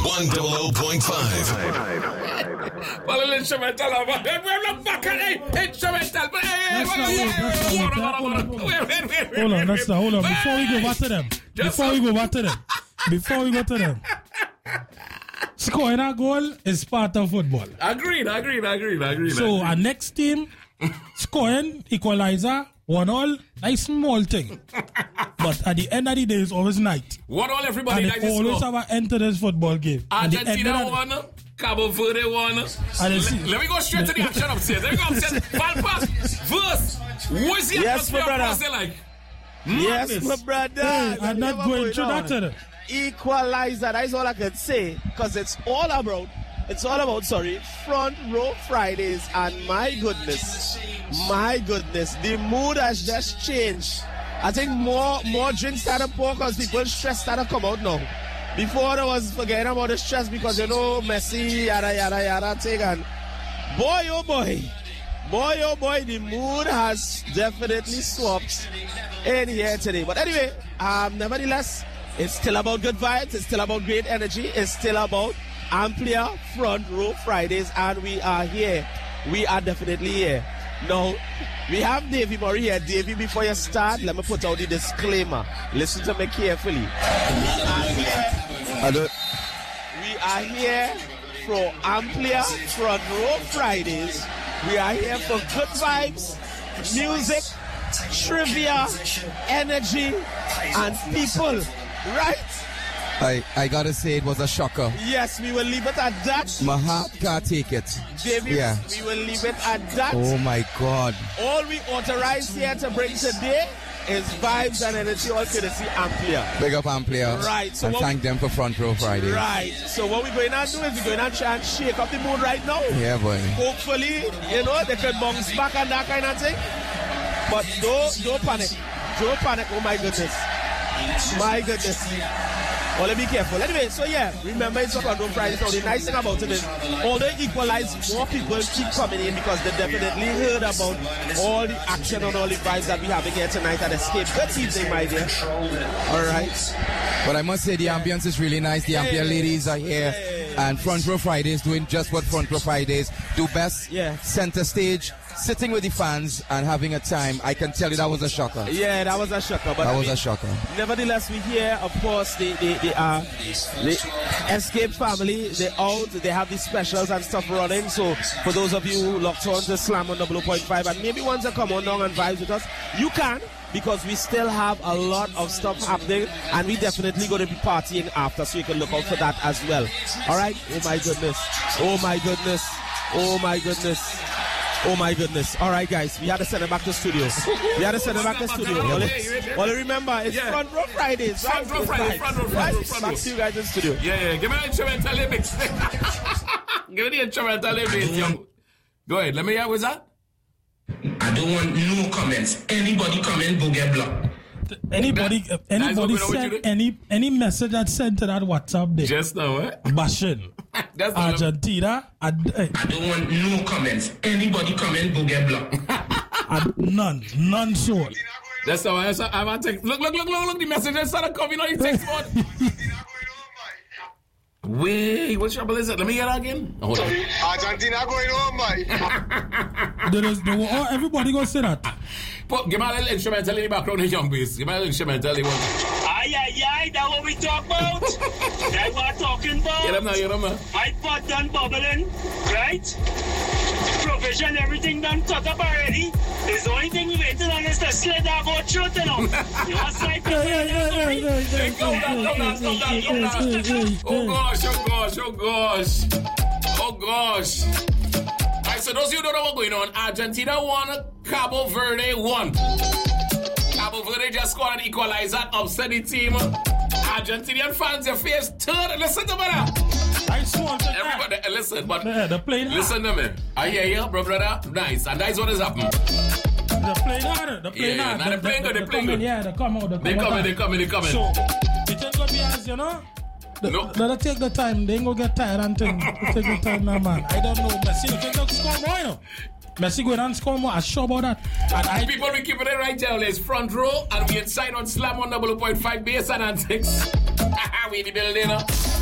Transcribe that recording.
100.5. Well, instrumental. Hold on. Before we go back to them. Scoring a goal is part of football. Agreed. So our next team scoring equalizer 1-1, nice small thing. But at the end of the day, it's always night. 1-1, everybody. And it always have an end to this football game. Argentina won, Cabo Verde won. Let me go straight to the action upstairs. Let me go upstairs. Valpas verse. What's the atmosphere upstairs like? Yes, my brother. Hey, I'm not going through that today. Equalizer, that is all I can say, because it's all about front row Fridays, and my goodness, the mood has just changed. I think more drinks started pour because people's stress started come out now. Before I was forgetting about the stress because Messi, yada thing, and boy oh boy, the mood has definitely swapped in here today. But anyway, nevertheless, it's still about good vibes. It's still about great energy. It's still about Amplia Front Row Fridays, and we are here. We are definitely here. Now, we have Davey Murray here. Davey, before you start, let me put out the disclaimer. Listen to me carefully. We are here for Amplia Front Row Fridays. We are here for good vibes, music, trivia, energy, and people. Right? I gotta say it was a shocker. Yes, we will leave it at that. My heart can't take it. David, we will leave it at that. Oh my God. All we authorize here to bring today is vibes and energy, all courtesy Amplia. Big up Amplia. Right. So and thank them for Front Row Friday. Right. So what we're going to do is we're going to try and shake up the mood right now. Yeah, boy. Hopefully, they can bounce back and that kind of thing. But don't panic. Don't panic. Oh my goodness. Well, let me be careful. Anyway, so remember it's Front Row Friday. So the nice thing about it is, although it equalized, more people keep coming in because they definitely heard about all the action and all the vibes that we having here tonight at Escape. Good evening, my dear. All right. But I must say the ambience is really nice. The Amplia ladies are here. And Front Row Fridays doing just what Front Row Fridays do best. Yeah. Center stage, sitting with the fans and having a time. I can tell you that was a shocker. Yeah, that was a shocker. But that was a shocker. Nevertheless, we hear, of course, the Escape family. They're out. They have the specials and stuff running. So for those of you who locked on to Slam on 0.5 and maybe want to come on down and vibes with us, you can. Because we still have a lot of stuff happening, and we definitely going to be partying after, so you can look out for that as well. All right? Oh my goodness. All right, guys, we had to send it back to studio. Well, remember, it's Front Row Fridays, right? Front Row Fridays. Back to you guys in studio. Yeah. Give me the instrumental limits. Give me the instrumental limits, young. Go ahead. Let me hear what's that? I don't want no comments. Anybody comment, go get blocked. Anybody send any message that sent to that WhatsApp there? Just now, eh? Bashing. Argentina. I don't want no comments. Anybody comment, go get blocked. None soul. That's how I want to take. Look, the messages started coming on the text board. Wait, what's your blizzard? Let me hear that again. Hold on. Argentina going home, boy. Everybody gonna say that. Give me a little instrumental in the background, young beast. Give me a little instrumental. Aye, that's what we talk about. That's what we're talking about. Hear them now. My pot done bubbling, right? Provision, everything done cut up already. The only thing we waiting on is the sled that go through, you know. You want slide? Oh gosh. Alright, so those of you who don't know what's going on, Argentina won, Cabo Verde won. Cabo Verde just scored an equalizer, upset the team. Argentinian fans, your face turned. Listen to me now. Everybody, listen, but listen to me. I hear you, brother. Nice, and that's what is happening. They're playing hard. They're playing good. Yeah, they come out. They coming. So, it ain't gonna be as, They'll take the time. They ain't gonna get tired and things. Take the time now, man. I don't know. Messi, you think they'll score more, Messi go down and score more. I'm sure about that. And people, we keep it right now. There's Front Row, and we inside on Slam on 0.5 base and 6. We in the building,